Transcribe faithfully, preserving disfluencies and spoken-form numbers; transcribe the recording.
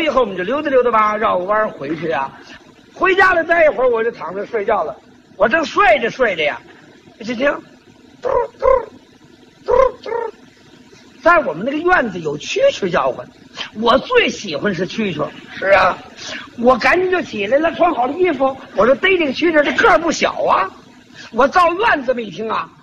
以后我们就溜达溜达吧，绕个弯回去啊。回家了待一会儿，我就躺着睡觉了。我正睡着睡着呀，就听，嘟嘟嘟嘟，在我们那个院子有蛐蛐叫唤，我最喜欢是蛐蛐。是啊，我赶紧就起来了，穿好了衣服，我就逮这个蛐蛐，这个儿不小啊。我到院子这么一听啊，